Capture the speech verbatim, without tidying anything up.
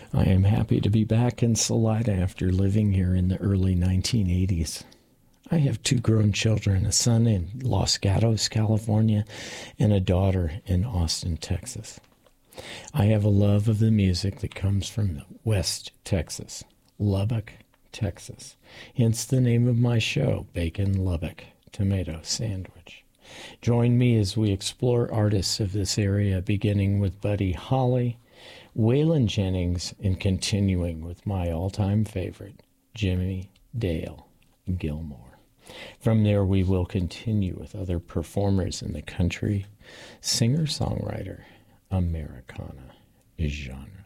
I am happy to be back in Salida after living here in the early nineteen eighties. I have two grown children, a son in Los Gatos, California, and a daughter in Austin, Texas. I have a love of the music that comes from West Texas, Lubbock, Texas. Hence the name of my show, Bacon Lubbock Tomato Sandwich. Join me as we explore artists of this area, beginning with Buddy Holly, Waylon Jennings, and continuing with my all-time favorite, Jimmy Dale Gilmore. From there, we will continue with other performers in the country, singer-songwriter, Americana genre.